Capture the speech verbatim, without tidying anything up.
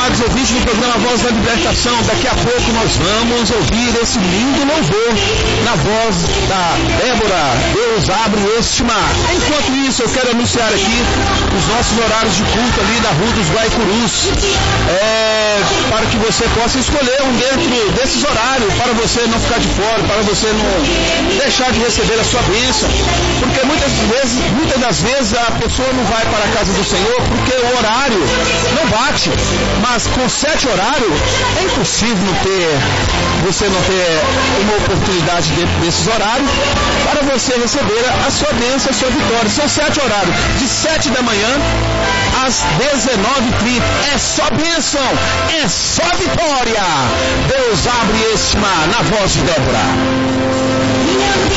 amados ouvintes do programa Voz da Libertação, daqui a pouco nós vamos ouvir esse lindo louvor na voz da Débora. Deus abre este mar. Enquanto isso, eu quero anunciar aqui os nossos horários de culto ali da Rua dos Guaicurus, é, para que você possa escolher um dentro desses horários, para você não ficar de fora, para você não deixar de receber a sua bênção, porque muitas vezes, muitas das vezes a pessoa não vai para a casa do Senhor porque o horário não bate, mas com sete horários é impossível não ter, você não ter uma oportunidade dentro desses horários para você receber a sua bênção, a sua vitória. São sete horários, de sete da manhã às dezenove e trinta. É só bênção, é só vitória. Deus abre este mar na voz de Débora.